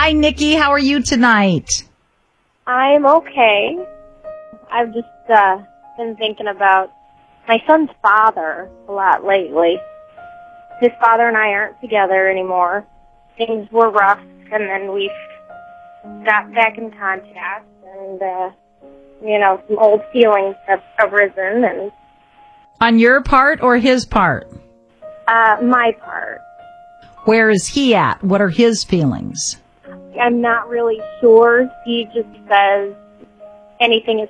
Hi, Nikki. How are you tonight? I'm okay. I've just been thinking about my son's father a lot lately. His father and I aren't together anymore. Things were rough, and then we've got back in contact, and, some old feelings have arisen, and... On your part or his part? My part. Where is he at? What are his feelings? I'm not really sure. He just says anything is